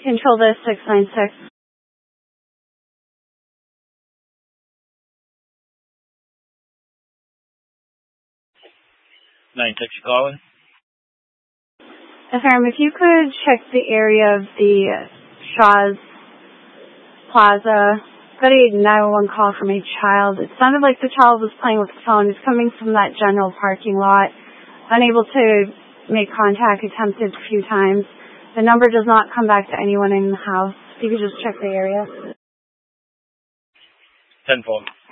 Control this 696. 96 calling. Affirm, if you could check the area of the Shaw's Plaza. Got a 911 call from a child. It sounded like the child was playing with the phone. It's coming from that general parking lot. Unable to make contact, attempted a few times. The number does not come back to anyone in the house. If you could just check the area. 10-4.